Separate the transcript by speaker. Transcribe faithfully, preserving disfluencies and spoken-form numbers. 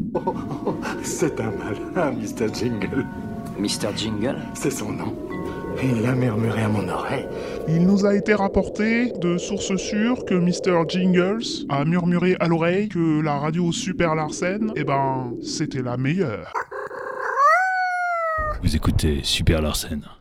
Speaker 1: Oh, oh, oh, c'est un malin, mister Jingle.
Speaker 2: mister Jingle?
Speaker 1: C'est son nom. Il l'a murmuré à mon oreille.
Speaker 3: Il nous a été rapporté de sources sûres que mister Jingles a murmuré à l'oreille que la radio Super Larsen, eh ben, c'était la meilleure.
Speaker 4: Vous écoutez Super Larsen.